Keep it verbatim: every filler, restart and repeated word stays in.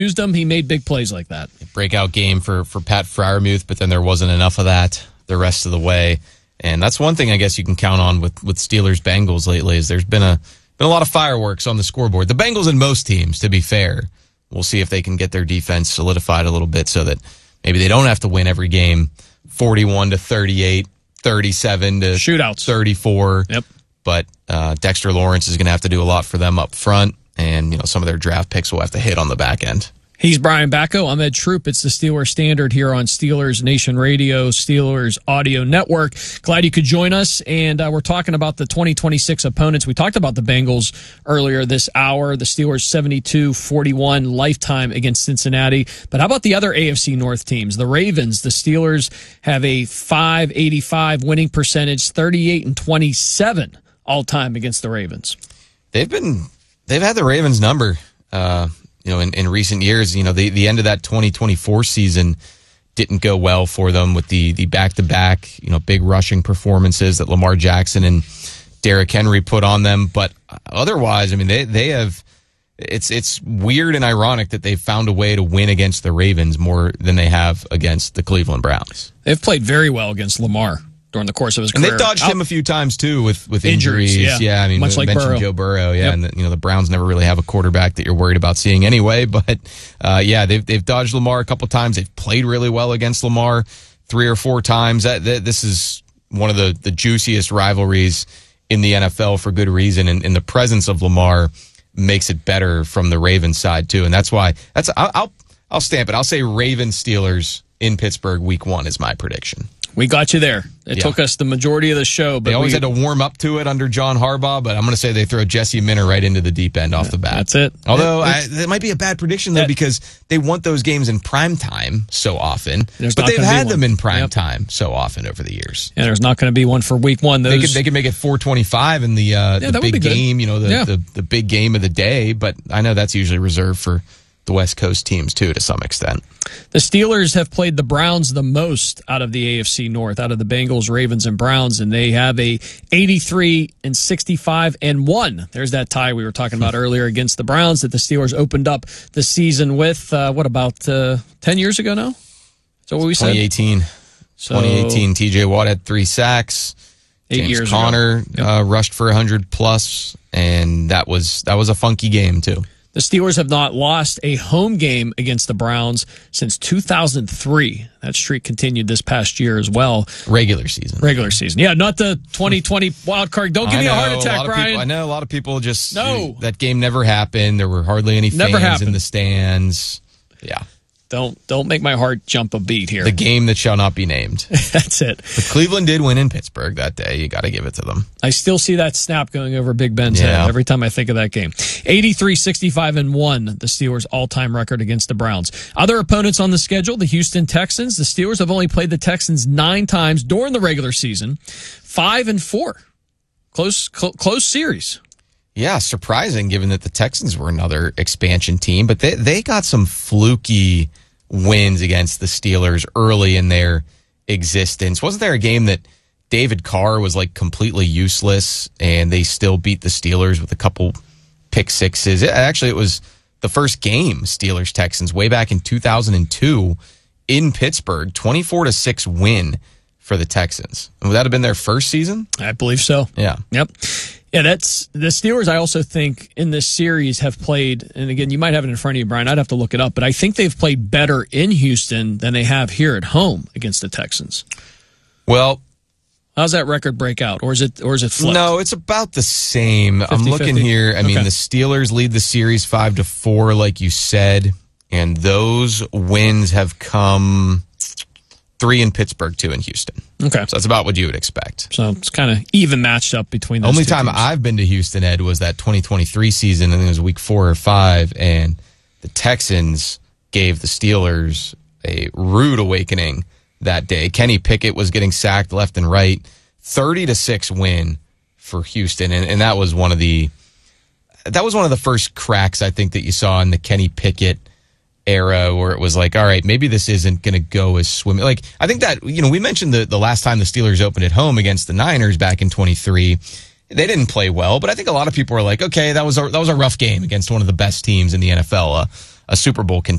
used him. He made big plays like that. Breakout game for, for Pat Freiermuth, but then there wasn't enough of that the rest of the way. And that's one thing I guess you can count on with, with Steelers-Bengals lately is there's been a been a lot of fireworks on the scoreboard. The Bengals and most teams, to be fair. We'll see if they can get their defense solidified a little bit so that maybe they don't have to win every game forty-one to thirty-eight, thirty-seven to shootouts, thirty-four. Yep. But uh, Dexter Lawrence is going to have to do a lot for them up front, and you know some of their draft picks will have to hit on the back end. He's Brian Bacco. I'm Ed Troop. It's the Steelers Standard here on Steelers Nation Radio, Steelers Audio Network. Glad you could join us. And uh, we're talking about the twenty twenty-six opponents. We talked about the Bengals earlier this hour. The Steelers seventy-two forty-one lifetime against Cincinnati. But how about the other A F C North teams? The Ravens. The Steelers have a five eighty-five winning percentage, thirty-eight and twenty-seven all time against the Ravens. They've been, they've had the Ravens number. Uh, You know, in, in recent years, you know, the, the end of that twenty twenty-four season didn't go well for them with the the back-to-back, you know, big rushing performances that Lamar Jackson and Derrick Henry put on them. But otherwise, I mean, they, they have it's it's weird and ironic that they've found a way to win against the Ravens more than they have against the Cleveland Browns. They've played very well against Lamar during the course of his and career. And they've dodged Out. him a few times, too, with, with Injuries, injuries. yeah. yeah, I mean, Much like mentioned Burrow. Joe Burrow, yeah, Yep. and the, you know the Browns never really have a quarterback that you're worried about seeing anyway. But uh, yeah, they've they've dodged Lamar a couple times. They've played really well against Lamar three or four times. That, that this is one of the, the juiciest rivalries in the N F L for good reason, and, and the presence of Lamar makes it better from the Ravens side too. And that's why that's I'll I'll, I'll stamp it. I'll say Ravens Steelers in Pittsburgh week one is my prediction. We got you there. It Yeah. took us the majority of the show. But They always we, had to warm up to it under John Harbaugh, but I'm going to say they throw Jesse Minter right into the deep end off the bat. That's it. Although It- I, that might be a bad prediction, though, that- because they want those games in prime time so often, There's but not they've gonna be had them one. in prime Yep. time so often over the years. And there's not going to be one for week one. Those, They could, they could make it four twenty-five in the, uh, Yeah, the that would be big good. game, you know, the, Yeah. the, the big game of the day, but I know that's usually reserved for the West Coast teams, too, to some extent. The Steelers have played the Browns the most out of the A F C North, out of the Bengals, Ravens, and Browns, and they have a eighty-three and sixty-five and one. There's that tie we were talking about earlier against the Browns that the Steelers opened up the season with. Uh, what about uh, ten years ago now? Is that what we said? twenty eighteen. So, twenty eighteen, T J Watt had three sacks. Eight James years Conner ago. Yep. uh, rushed for one hundred plus, and that was that was a funky game too. The Steelers have not lost a home game against the Browns since two thousand three. That streak continued this past year as well. Regular season. Regular season. Yeah, not the twenty twenty wild card. Don't give I me a know, heart lot attack, of Brian. People, I know a lot of people just No. that game never happened. There were hardly any Never fans happened. in the stands. Yeah. Don't don't make my heart jump a beat here. The game that shall not be named. That's it. But Cleveland did win in Pittsburgh that day. You got to give it to them. I still see that snap going over Big Ben's Yeah. head every time I think of that game. eighty-three sixty-five and one, the Steelers' all-time record against the Browns. Other opponents on the schedule, the Houston Texans. The Steelers have only played the Texans nine times during the regular season, five and four. Close, cl- close series. Yeah, surprising given that the Texans were another expansion team, but they they got some fluky wins against the Steelers early in their existence. Wasn't there a game that David Carr was like completely useless and they still beat the Steelers with a couple pick sixes? It, actually, it was the first game, Steelers Texans, way back in two thousand two in Pittsburgh, twenty-four to six win for the Texans. Would that have been their first season? I believe so. Yeah. Yep. Yeah, that's the Steelers. I also think in this series have played, and again, you might have it in front of you, Brian. I'd have to look it up, but I think they've played better in Houston than they have here at home against the Texans. Well, how's that record break out, or is it, or is it flipped? no, it's about the same. I'm looking fifty? here. I mean, Okay. the Steelers lead the series five to four, like you said, and those wins have come three in Pittsburgh, two in Houston. Okay, So that's about what you would expect. so it's kind of even matched up between The those only two time teams. I've been to Houston, Ed, was that twenty twenty-three season. I think it was week four or five, and the Texans gave the Steelers a rude awakening that day. Kenny Pickett was getting sacked left and right. thirty to six win for Houston, and, and that was one of the that was one of the first cracks I think that you saw in the Kenny Pickett era, where it was like, all right, maybe this isn't going to go as swimming. Like, I think that, you know, we mentioned the, the last time the Steelers opened at home against the Niners back in twenty-three. They didn't play well, but I think a lot of people were like, okay, that was a, that was a rough game against one of the best teams in the N F L, a, a Super Bowl contender.